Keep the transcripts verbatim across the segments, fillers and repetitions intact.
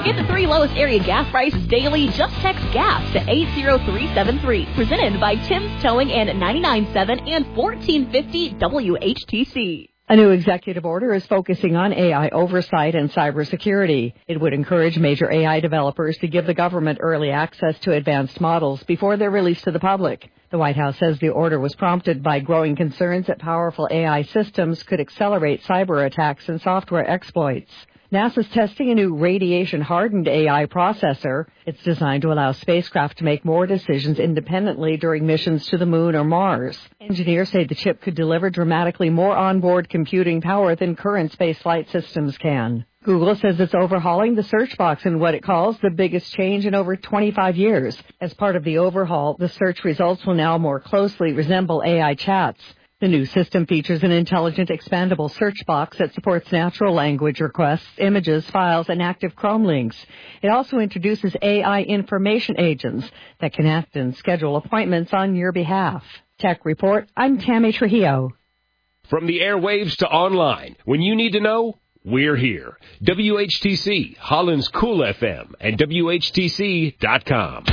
Get the three lowest area gas prices daily. Just text GAS to eight zero three seven three. Presented by Tim's Towing and ninety-nine point seven and fourteen fifty W H T C. A new executive order is focusing on A I oversight and cybersecurity. It would encourage major A I developers to give the government early access to advanced models before they're released to the public. The White House says the order was prompted by growing concerns that powerful A I systems could accelerate cyber attacks and software exploits. NASA's testing a new radiation-hardened A I processor. It's designed to allow spacecraft to make more decisions independently during missions to the Moon or Mars. Engineers say the chip could deliver dramatically more onboard computing power than current spaceflight systems can. Google says it's overhauling the search box in what it calls the biggest change in over twenty-five years. As part of the overhaul, the search results will now more closely resemble A I chats. The new system features an intelligent, expandable search box that supports natural language requests, images, files, and active Chrome links. It also introduces A I information agents that can act and schedule appointments on your behalf. Tech Report, I'm Tammy Trujillo. From the airwaves to online, when you need to know, we're here. W H T C, Holland's Cool F M, and W H T C dot com.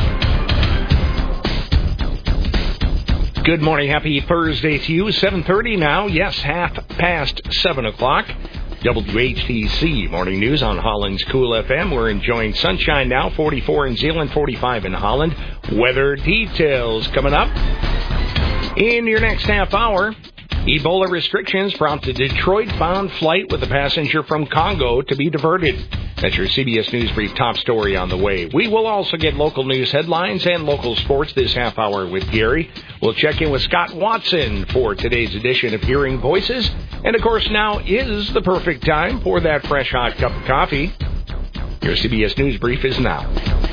Good morning. Happy Thursday to you. seven thirty now. Yes, half past seven o'clock. W H T C Morning News on Holland's Cool F M. We're enjoying sunshine now. forty-four in Zeeland, forty-five in Holland. Weather details coming up in your next half hour. Ebola restrictions prompt a Detroit-bound flight with a passenger from Congo to be diverted. That's your C B S News Brief top story on the way. We will also get local news headlines and local sports this half hour with Gary. We'll check in with Scott Watson for today's edition of Hearing Voices. And, of course, now is the perfect time for that fresh, hot cup of coffee. Your C B S News Brief is now.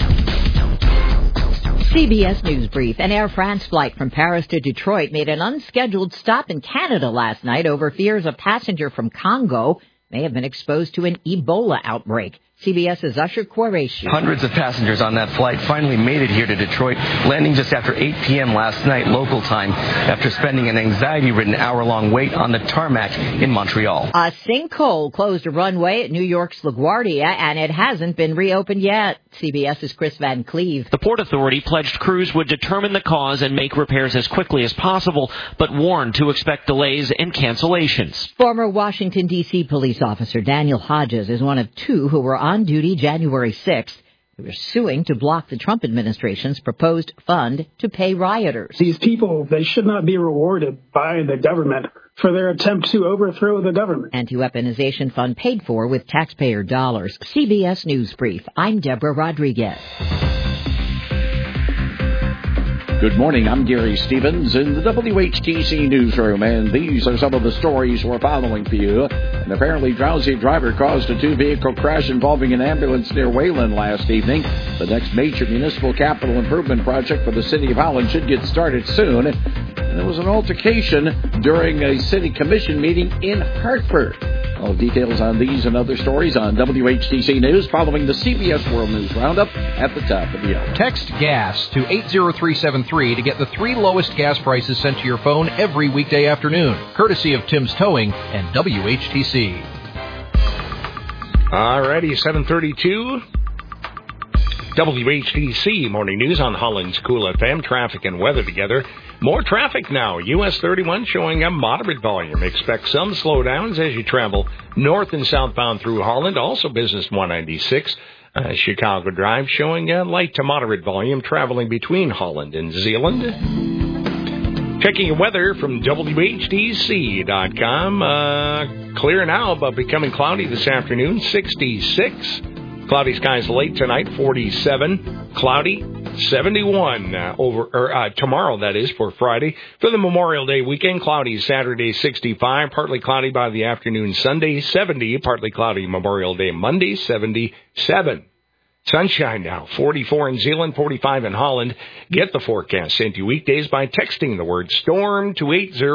C B S News Brief. An Air France flight from Paris to Detroit made an unscheduled stop in Canada last night over fears a passenger from Congo may have been exposed to an Ebola outbreak. CBS's Usher Qureshi. Hundreds of passengers on that flight finally made it here to Detroit, landing just after eight p.m. last night local time after spending an anxiety-ridden hour-long wait on the tarmac in Montreal. A sinkhole closed a runway at New York's LaGuardia, and it hasn't been reopened yet. CBS's Chris Van Cleve. The Port Authority pledged crews would determine the cause and make repairs as quickly as possible, but warned to expect delays and cancellations. Former Washington, D C police officer Daniel Hodges is one of two who were on duty January sixth. They were suing to block the Trump administration's proposed fund to pay rioters. These people, they should not be rewarded by the government for their attempt to overthrow the government. Anti-weaponization fund paid for with taxpayer dollars. C B S News Brief. I'm Deborah Rodriguez. Good morning, I'm Gary Stevens in the W H T C newsroom, and these are some of the stories we're following for you. An apparently drowsy driver caused a two-vehicle crash involving an ambulance near Wayland last evening. The next major municipal capital improvement project for the city of Holland should get started soon. And there was an altercation during a city commission meeting in Hartford. All details on these and other stories on W H T C News following the C B S World News Roundup at the top of the hour. Text GAS to eight zero three seven three to get the three lowest gas prices sent to your phone every weekday afternoon, courtesy of Tim's Towing and W H T C. All righty, seven thirty-two. W H T C Morning News on Holland's Cool F M. Traffic and weather together. More traffic now. U S thirty-one showing a moderate volume. Expect some slowdowns as you travel north and southbound through Holland. Also Business one ninety-six. Uh, Chicago Drive showing a light to moderate volume traveling between Holland and Zeeland. Checking your weather from W H T C dot com. Uh, clear now, but becoming cloudy this afternoon. sixty-six. Cloudy skies late tonight, forty-seven. Cloudy, seventy-one uh, over or, uh, tomorrow, that is, for Friday. For the Memorial Day weekend, cloudy Saturday, sixty-five. Partly cloudy by the afternoon Sunday, seventy. Partly cloudy Memorial Day Monday, seventy-seven. Sunshine now, forty-four in Zeeland, forty-five in Holland. Get the forecast sent to you weekdays by texting the word STORM to eight zero.